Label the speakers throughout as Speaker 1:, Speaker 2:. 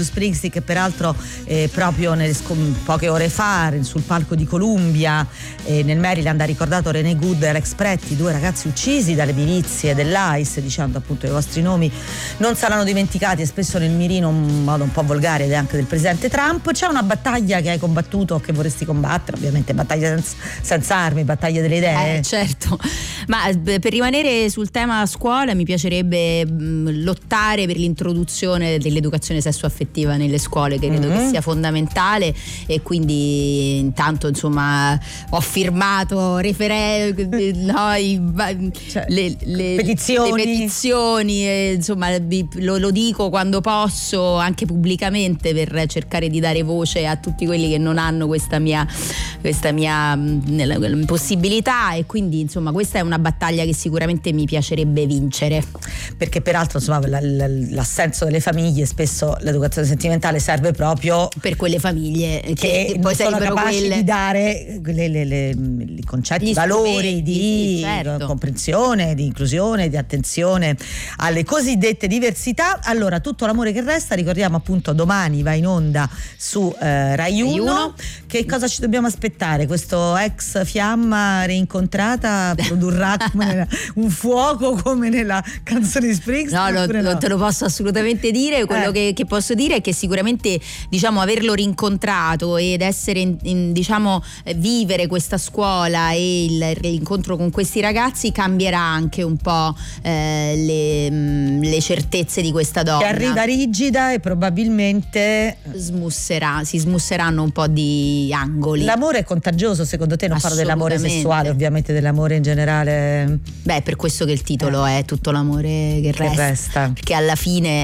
Speaker 1: Springsteen, che peraltro proprio poche ore fa sul palco di Columbia nel Maryland ha ricordato René Good e Alex Pretti, 2 ragazzi uccisi dalle milizie dell'ICE, dicendo appunto i vostri nomi non saranno dimenticati, e spesso nel mirino un modo un po' volgare ed anche del presidente Trump. C'è una battaglia che hai combattuto o che vorresti combattere? Ovviamente battaglia senza armi, battaglia delle idee.
Speaker 2: Certo, ma per rimanere sul tema scuola mi piacerebbe lottare per l'introduzione dell'educazione sessuaffettiva nelle scuole, che credo che sia fondamentale, e quindi intanto insomma ho firmato le petizioni e, insomma lo dico quando posso anche pubblicamente, per cercare di dare voce a tutti quelli che non hanno questa mia possibilità, e quindi insomma questa è una battaglia che sicuramente mi piacerebbe vincere,
Speaker 1: perché peraltro insomma l'assenso delle famiglie, spesso l'educazione sentimentale serve proprio
Speaker 2: per quelle famiglie che
Speaker 1: poi sono capaci
Speaker 2: quelle
Speaker 1: di dare i concetti, i valori di
Speaker 2: certo,
Speaker 1: comprensione, di inclusione, di attenzione alle cosiddette diversità. Allora, Tutto l'amore che resta, ricordiamo appunto domani va in onda su Rai 1. Che cosa ci dobbiamo aspettare? Questo ex fiamma reincontrata produrrà come un fuoco come nella canzone di Springsteen?
Speaker 2: No, non te lo posso assolutamente dire. Quello che posso dire è che sicuramente, diciamo, averlo rincontrato ed essere diciamo vivere questa scuola e l'incontro con questi ragazzi cambierà anche un po' le certezze di questa donna,
Speaker 1: che arriva rigida e probabilmente
Speaker 2: si smusseranno un po' di angoli.
Speaker 1: L'amore è contagioso, secondo te? Non parlo dell'amore sessuale, ovviamente, dell'amore in generale.
Speaker 2: Beh, è per questo che il titolo è Tutto l'amore che resta, perché alla fine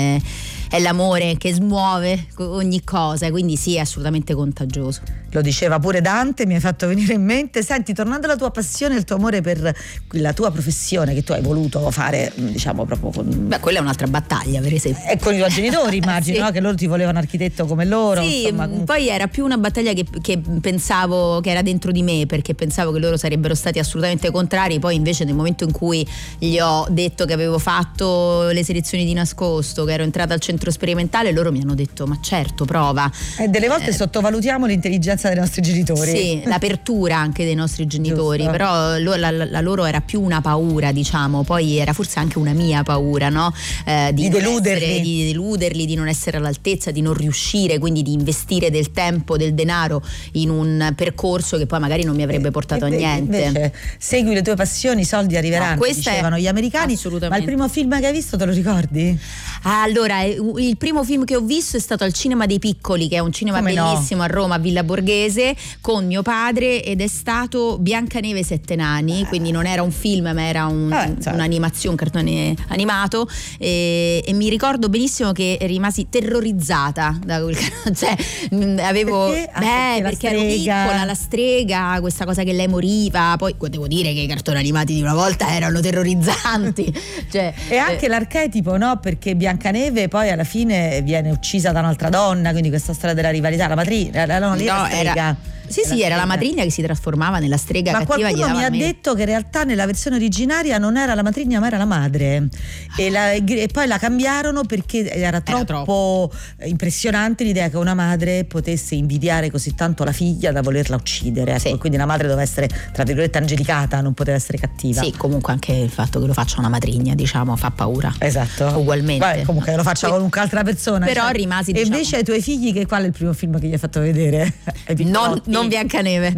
Speaker 2: è l'amore che smuove ogni cosa, quindi sì, è assolutamente contagioso.
Speaker 1: Lo diceva pure Dante, mi hai fatto venire in mente. Senti, tornando alla tua passione, il tuo amore per la tua professione che tu hai voluto fare, diciamo proprio
Speaker 2: Beh, quella è un'altra battaglia, per esempio.
Speaker 1: E con i tuoi genitori, immagino, sì, no? Che loro ti volevano architetto come loro.
Speaker 2: Sì,
Speaker 1: insomma.
Speaker 2: Poi era più una battaglia che pensavo che era dentro di me, perché pensavo che loro sarebbero stati assolutamente contrari. Poi invece nel momento in cui gli ho detto che avevo fatto le selezioni di nascosto, che ero entrata al centro sperimentale, loro mi hanno detto ma certo, prova.
Speaker 1: E delle volte sottovalutiamo l'intelligenza dei nostri genitori.
Speaker 2: Sì, l'apertura anche dei nostri genitori. Giusto. Però la loro era più una paura, diciamo, poi era forse anche una mia paura, no? Di deluderli, di non essere all'altezza, di non riuscire, quindi di investire del tempo, del denaro in un percorso che poi magari non mi avrebbe portato a niente.
Speaker 1: Invece segui le tue passioni, i soldi arriveranno, dicevano gli americani.
Speaker 2: Assolutamente.
Speaker 1: Ma il primo film che hai visto te lo ricordi?
Speaker 2: Allora, il primo film che ho visto è stato al Cinema dei Piccoli, che è un cinema bellissimo a Roma, a Villa Borghese, con mio padre, ed è stato Biancaneve e i 7 nani, quindi non era un film ma era un'animazione, un cartone animato, e mi ricordo benissimo che rimasi terrorizzata da quel cioè avevo perché ero piccola, la strega, questa cosa che lei moriva. Poi devo dire che i cartoni animati di una volta erano terrorizzanti cioè,
Speaker 1: e anche l'archetipo, no? Perché Biancaneve poi alla fine viene uccisa da un'altra donna, quindi questa storia della rivalità, la matrigna, la strega.
Speaker 2: Sì, era la matrigna che si trasformava nella strega cattiva.
Speaker 1: Ma qualcuno mi ha detto che in realtà nella versione originaria non era la matrigna ma era la madre, e poi la cambiarono perché era troppo impressionante l'idea che una madre potesse invidiare così tanto la figlia da volerla uccidere, ecco. Sì. Quindi la madre doveva essere, tra virgolette, angelicata, non poteva essere cattiva.
Speaker 2: Sì, comunque anche il fatto che lo faccia una matrigna, diciamo, fa paura.
Speaker 1: Esatto.
Speaker 2: Ugualmente.
Speaker 1: Beh, comunque lo faccia qualunque altra persona.
Speaker 2: Però rimasi,
Speaker 1: diciamo. E invece ai tuoi figli, qual è il primo film che gli hai fatto vedere?
Speaker 2: Non Biancaneve.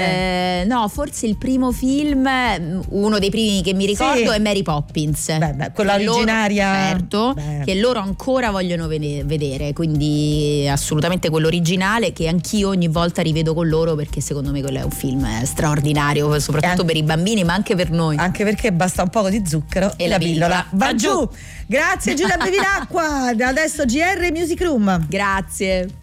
Speaker 2: No, forse il primo film, uno dei primi che mi ricordo, è Mary Poppins.
Speaker 1: Quella originaria.
Speaker 2: Certo, che loro ancora vogliono vedere, quindi assolutamente quello originale, che anch'io ogni volta rivedo con loro, perché secondo me quello è un film straordinario, soprattutto per i bambini, ma anche per noi.
Speaker 1: Anche perché basta un poco di zucchero e la pillola va giù. Grazie Giulia Bevilacqua. Adesso GR Music Room.
Speaker 2: Grazie.